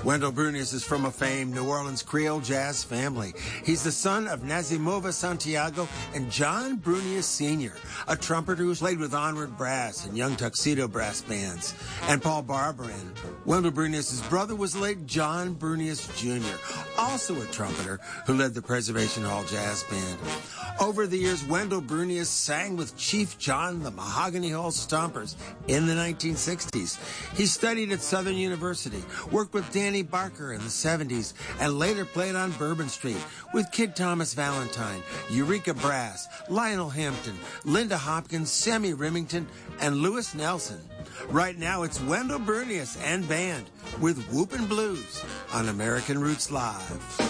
Wendell Brunious is from a famed New Orleans Creole jazz family. He's the son of Nazimova Santiago and John Brunious Sr., a trumpeter who's played with Onward Brass and Young Tuxedo Brass Bands, and Paul Barbarin. Wendell Brunious' brother was the late John Brunious Jr., also a trumpeter who led the Preservation Hall Jazz Band. Over the years, Wendell Brunious sang with Chief John the Mahogany Hall Stompers in the 1960s. He studied at Southern University, worked with Danny Barker in the 70s, and later played on Bourbon Street with Kid Thomas Valentine, Eureka Brass, Lionel Hampton, Linda Hopkins, Sammy Remington, and Lewis Nelson. Right now, it's Wendell Brunious and band with Whoopin' Blues on American Roots Live.